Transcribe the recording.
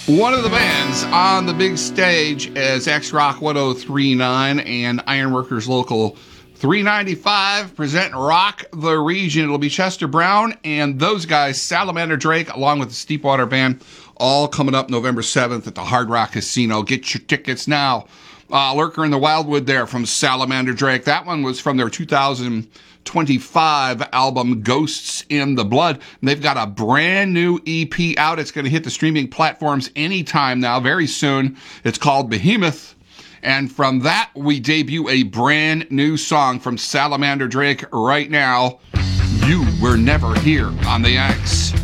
One of the bands on the big stage is X-Rock 1039 and Ironworkers Local 395 present Rock the Region. It'll be Chester Brown and those guys, Salamander Drake, along with the Steepwater Band, all coming up November 7th at the Hard Rock Casino. Get your tickets now. Lurker in the Wildwood there from Salamander Drake. That one was from their 2025 album Ghosts in the Blood. And they've got a brand new EP out. It's going to hit the streaming platforms anytime now, very soon. It's called Behemoth. And from that, we debut a brand new song from Salamander Drake right now. You Were Never Here on the X.